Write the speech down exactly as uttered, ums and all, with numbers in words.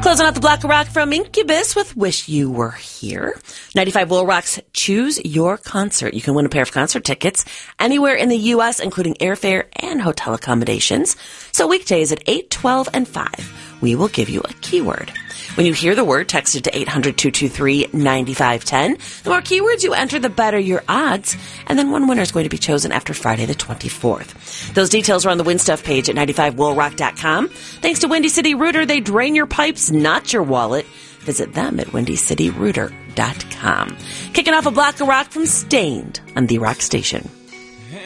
Closing out the block of rock from Incubus with Wish You Were Here. ninety-five Will Rock's Choose Your Concert. You can win a pair of concert tickets anywhere in the U S, including airfare and hotel accommodations. So weekdays at eight, twelve, and five, we will give you a keyword. When you hear the word, text it to eight hundred, two two three, nine five one zero. The more keywords you enter, the better your odds. And then one winner is going to be chosen after Friday the twenty-fourth. Those details are on the Win Stuff page at ninety-five will rock dot com. Thanks to Windy City Rooter, they drain your pipes, not your wallet. Visit them at windy city rooter dot com. Kicking off a block of rock from Stained on The Rock Station.